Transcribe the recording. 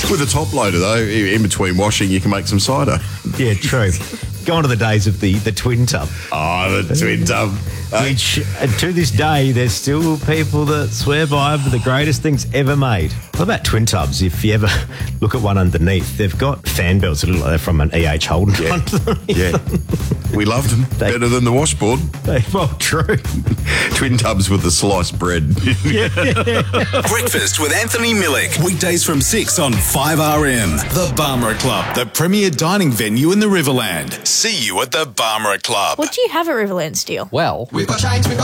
With a top loader, though, in between washing, you can make some cider. Yeah, true. Gone to the days of the twin tub. Oh, the twin tub. Which, to this day, there's still people that swear by them, the greatest things ever made. What about twin tubs? If you ever look at one underneath, they've got fan belts that look like they're from an E.H. Holden. Yeah. We loved them. Better than the washboard. Well, true. Twin tubs with the sliced bread. Breakfast with Anthony Millick. Weekdays from 6 on 5RM. The Barmera Club, the premier dining venue in the Riverland. See you at the Barmera Club. What do you have at Riverland Steel? Well, We've got chains, we've got